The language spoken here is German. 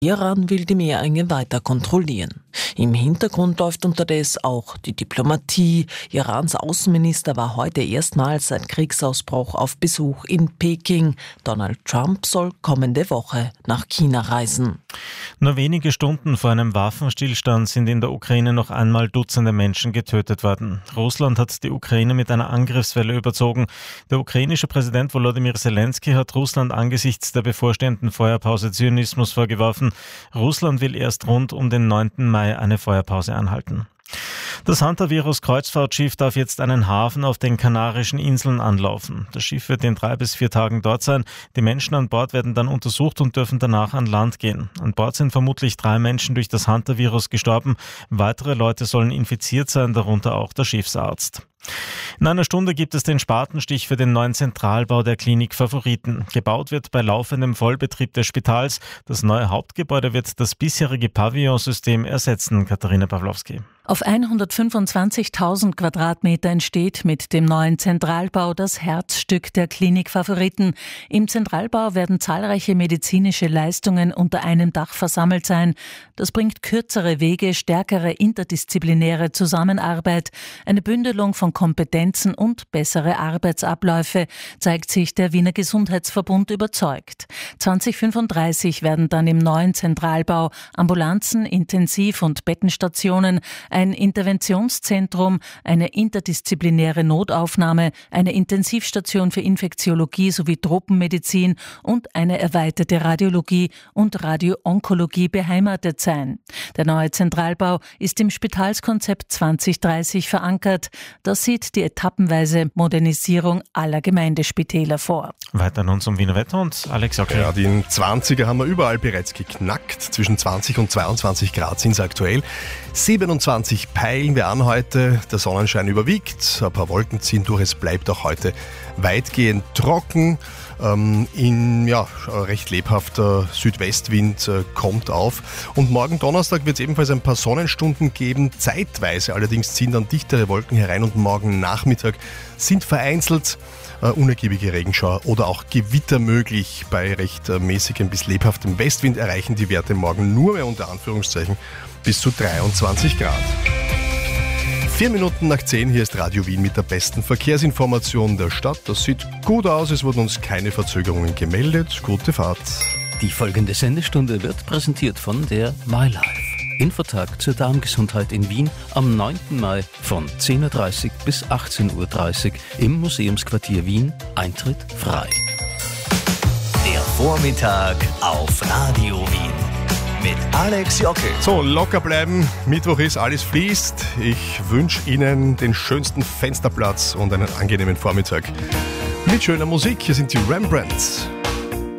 Iran will die Meerenge weiter kontrollieren. Im Hintergrund läuft unterdessen auch die Diplomatie. Irans Außenminister war heute erstmals seit Kriegsausbruch auf Besuch in Peking. Donald Trump soll kommende Woche nach China reisen. Nur wenige Stunden vor einem Waffenstillstand sind in der Ukraine noch einmal Dutzende Menschen getötet worden. Russland hat die Ukraine mit einer Angriffswelle überzogen. Der ukrainische Präsident Volodymyr Zelensky hat Russland angesichts der bevorstehenden Feuerpause Zynismus vorgeworfen. Russland will erst rund um den 9. Mai eine Feuerpause anhalten. Das Hantavirus-Kreuzfahrtschiff darf jetzt einen Hafen auf den Kanarischen Inseln anlaufen. Das Schiff wird in 3 bis 4 Tagen dort sein. Die Menschen an Bord werden dann untersucht und dürfen danach an Land gehen. An Bord sind vermutlich 3 Menschen durch das Hantavirus gestorben. Weitere Leute sollen infiziert sein, darunter auch der Schiffsarzt. In einer Stunde gibt es den Spatenstich für den neuen Zentralbau der Klinik Favoriten. Gebaut wird bei laufendem Vollbetrieb des Spitals. Das neue Hauptgebäude wird das bisherige Pavillonsystem ersetzen. Katharina Pawlowski. Auf 125.000 Quadratmeter entsteht mit dem neuen Zentralbau das Herzstück der Klinik Favoriten. Im Zentralbau werden zahlreiche medizinische Leistungen unter einem Dach versammelt sein. Das bringt kürzere Wege, stärkere interdisziplinäre Zusammenarbeit, eine Bündelung von Kompetenzen und bessere Arbeitsabläufe, zeigt sich der Wiener Gesundheitsverbund überzeugt. 2035 werden dann im neuen Zentralbau Ambulanzen, Intensiv- und Bettenstationen, ein Interventionszentrum, eine interdisziplinäre Notaufnahme, eine Intensivstation für Infektiologie sowie Tropenmedizin und eine erweiterte Radiologie und Radioonkologie beheimatet sein. Der neue Zentralbau ist im Spitalskonzept 2030 verankert. Das sieht die etappenweise Modernisierung aller Gemeindespitäler vor. Weiter nun zum Wiener Wetter und Alex Jockel. Ja, die 20er haben wir überall bereits geknackt. Zwischen 20 und 22 Grad sind es aktuell. 27 peilen wir an heute. Der Sonnenschein überwiegt. Ein paar Wolken ziehen durch. Es bleibt auch heute weitgehend trocken. Recht lebhafter Südwestwind kommt auf. Und morgen Donnerstag wird es ebenfalls ein paar Sonnenstunden geben. Zeitweise allerdings ziehen dann dichtere Wolken herein und morgen Nachmittag sind vereinzelt unergiebige Regenschauer oder auch Gewitter möglich. Bei recht mäßigem bis lebhaftem Westwind erreichen die Werte morgen nur mehr unter Anführungszeichen bis zu 23 Grad. 4 Minuten nach 10, hier ist Radio Wien mit der besten Verkehrsinformation der Stadt. Das sieht gut aus, es wurden uns keine Verzögerungen gemeldet. Gute Fahrt. Die folgende Sendestunde wird präsentiert von der MyLife. Infotag zur Darmgesundheit in Wien am 9. Mai von 10.30 Uhr bis 18.30 Uhr im Museumsquartier Wien. Eintritt frei. Der Vormittag auf Radio Wien mit Alex Jockel. So, locker bleiben. Mittwoch ist, alles fließt. Ich wünsche Ihnen den schönsten Fensterplatz und einen angenehmen Vormittag. Mit schöner Musik, hier sind die Rembrandts.